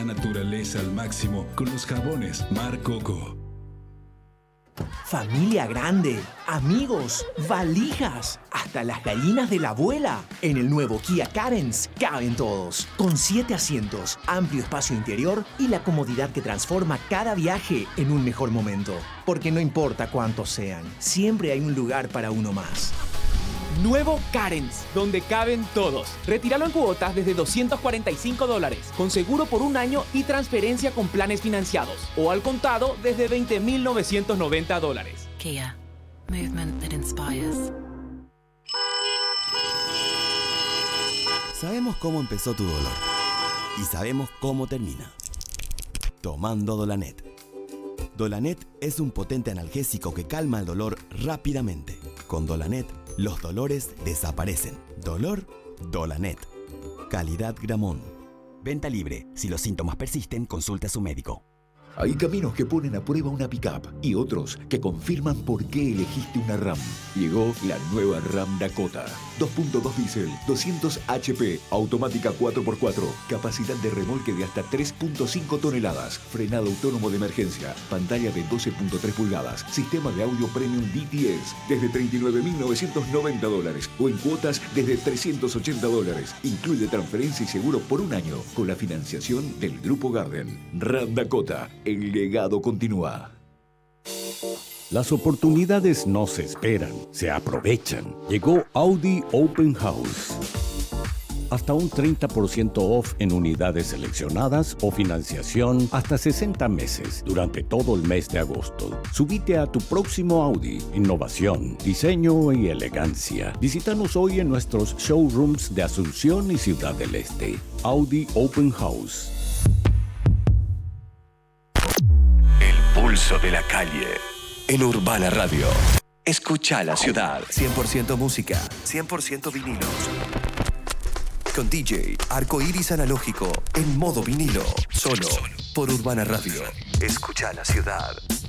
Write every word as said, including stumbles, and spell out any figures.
naturaleza al máximo con los jabones Mar Coco. Familia grande, amigos, valijas, hasta las gallinas de la abuela. En el nuevo Kia Carens caben todos. Con siete asientos, amplio espacio interior y la comodidad que transforma cada viaje en un mejor momento. Porque no importa cuántos sean, siempre hay un lugar para uno más. Nuevo Carens, donde caben todos. Retíralo en cuotas desde doscientos cuarenta y cinco dólares, con seguro por un año y transferencia con planes financiados. O al contado desde veinte mil novecientos noventa dólares. Kia. Movement that inspires. Sabemos cómo empezó tu dolor. Y sabemos cómo termina. Tomando Dolanet. Dolanet es un potente analgésico que calma el dolor rápidamente. Con Dolanet, los dolores desaparecen. Dolor, Dolanet. Calidad Gramón. Venta libre. Si los síntomas persisten, consulte a su médico. Hay caminos que ponen a prueba una pick-up y otros que confirman por qué elegiste una RAM. Llegó la nueva RAM Dakota. dos punto dos diésel, doscientos H P, automática cuatro por cuatro, capacidad de remolque de hasta tres punto cinco toneladas, frenado autónomo de emergencia, pantalla de doce punto tres pulgadas, sistema de audio premium D T S, desde treinta y nueve mil novecientos noventa dólares o en cuotas desde trescientos ochenta dólares. Incluye transferencia y seguro por un año con la financiación del Grupo Garden. RAM Dakota. El legado continúa. Las oportunidades no se esperan, se aprovechan. Llegó Audi Open House. Hasta un treinta por ciento off en unidades seleccionadas o financiación hasta sesenta meses durante todo el mes de agosto. Subite a tu próximo Audi. Innovación, diseño y elegancia. Visítanos hoy en nuestros showrooms de Asunción y Ciudad del Este. Audi Open House. Pulso de la calle en Urbana Radio. Escucha la ciudad. cien por ciento música, cien por ciento vinilos. Con D J Arcoiris Analógico en modo vinilo. Solo por Urbana Radio. Escucha la ciudad.